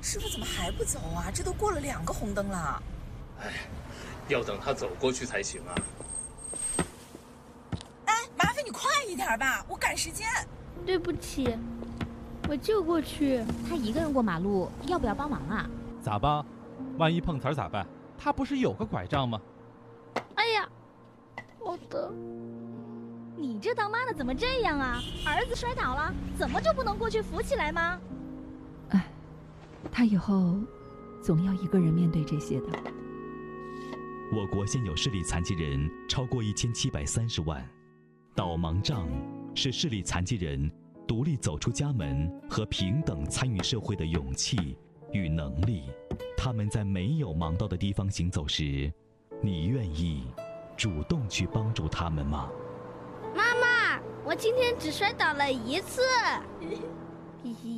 师傅怎么还不走啊？这都过了2个红灯了。 哎，要等他走过去才行啊。 哎，麻烦你快一点吧，我赶时间。 对不起，我就过去。 他一个人过马路，要不要帮忙啊？ 咋吧？万一碰瓷儿咋办？他不是有个拐杖吗？ 哎呀，好的。 你这当妈的怎么这样啊？儿子摔倒了，怎么就不能过去扶起来吗？ 哎，他以后总要一个人面对这些的。 我国现有视力残疾人超过1730万，导盲杖是视力残疾人独立走出家门和平等参与社会的勇气与能力。他们在没有盲道的地方行走时，你愿意主动去帮助他们吗？ 妈妈，我今天只摔倒了1次。